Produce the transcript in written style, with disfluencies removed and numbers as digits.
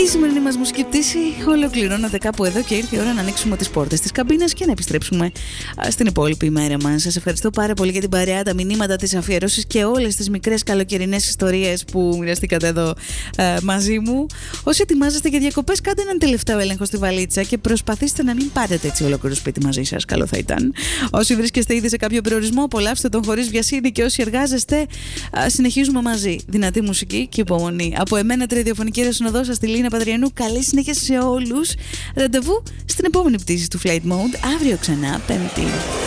Η σημερινή μας μουσική πτήση ολοκληρώνεται κάπου εδώ και ήρθε η ώρα να ανοίξουμε τις πόρτες της καμπίνας και να επιστρέψουμε στην υπόλοιπη ημέρα μας. Σας ευχαριστώ πάρα πολύ για την παρέα, τα μηνύματα, τις αφιερώσεις και όλες τις μικρές καλοκαιρινές ιστορίες που μοιραστήκατε εδώ μαζί μου. Όσοι ετοιμάζεστε για διακοπές, κάντε έναν τελευταίο έλεγχο στη βαλίτσα και προσπαθήστε να μην πάρετε έτσι ολόκληρο σπίτι μαζί σας. Καλό θα ήταν. Όσοι βρίσκεστε ήδη σε κάποιο προορισμό, απολαύστε τον χωρίς βιασύνη και όσοι εργάζεστε, συνεχίζουμε μαζί. Δυνατή μουσική και υπομονή. Από εμένα, τη ραδιοφωνική ρεσονοδό σας, τη Λίνα Πατριανού. Καλή συνέχεια σε όλους. Ραντεβού στην επόμενη πτήση του Flight Mode αύριο ξανά, Πέμπτη.